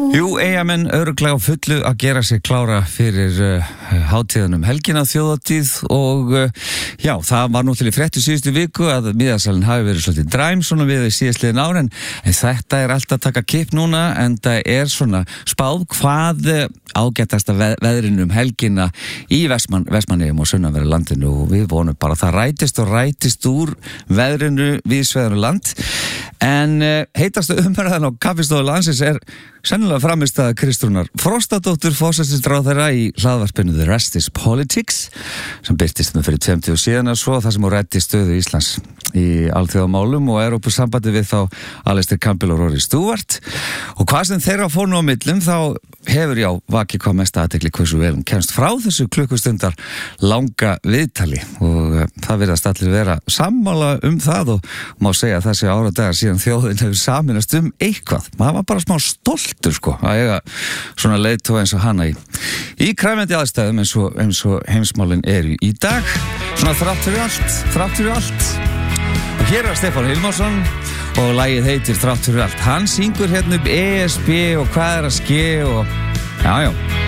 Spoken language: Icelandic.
Jú, Eyjamenn örugglega á fullu að gera sig klára fyrir hátíðanum helgina þjóðhátíð og já, það var nú til í fréttu síðustu viku að miðasalinn hafi verið svolítið dræm svona við síðastliðin ár en þetta alltaf að taka kipp núna en það svona spáð hvað ágætasta veðrinum helgina í Vestmannaeyjum og sunnanverðu landinu og við vonum bara að það rætist úr veðrinu víðsvegar land en heitasta umræðan á kaffistofu landsins sennilega framist að Kristrúnar Frostadóttur forsætisráðherra í hlaðvarpinu The Rest is Politics sem birtist fyrir 20 og síðan og svo það sem hún ræddi stöðu Íslands í alþjóðamálum og Evrópusambandi við þá Alistair Campbell og Rory Stewart og hvað sem þeirra fór nú á millum þá hefur vakið hvað mest athygli hversu vel kemst frá þessu klukkustundar langa viðtali og það virðast allir vera sammála það og má segja að þessi áradagar síðan þjóðin hefur saminast eitthvað. Maður var bara smá stoltur að eiga svona leiðtoga eins og hana í kræfandi aðstæðum eins og heimsmálin eru í dag. Svona þrátt fyrir allt. Og hér Stefán Hilmarsson og lagið heitir Þrátt fyrir allt. Hann syngur hérna upp ESB og hvað að ske og já.